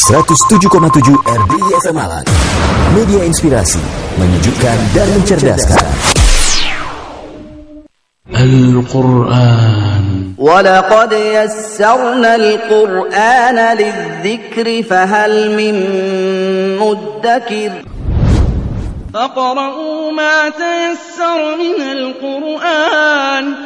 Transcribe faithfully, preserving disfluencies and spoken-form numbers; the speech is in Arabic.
seratus tujuh koma tujuh R D I F M Malang. Media inspirasi, menyejukkan dan mencerdaskan. Al-Quran. وَلَقَدْ يَسَّرْنَا الْقُرْآنَ لِلذِّكْرِ فَهَلْ مِن مُّدَّكِرٍ فَاقْرَؤُوا مَا تَيَسَّرَ مِنَ الْقُرْآنِ